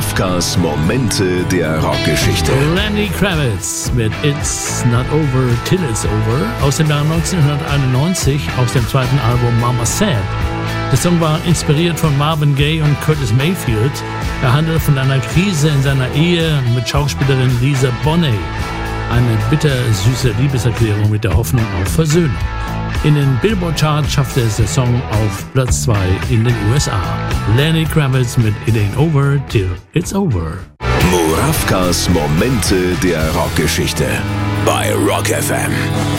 Murawkas Momente der Rockgeschichte. Lenny Kravitz mit It's Not Over Till It's Over aus dem Jahr 1991 aus dem zweiten Album Mama Said. Der Song war inspiriert von Marvin Gaye und Curtis Mayfield. Er handelt von einer Krise in seiner Ehe mit Schauspielerin Lisa Bonet. Eine bittersüße Liebeserklärung mit der Hoffnung auf Versöhnung. In den Billboard-Charts schaffte es der Song auf Platz 2 in den USA. Lenny Kravitz mit It Ain't Over Till It's Over. Murawkas Momente der Rockgeschichte bei Rock FM.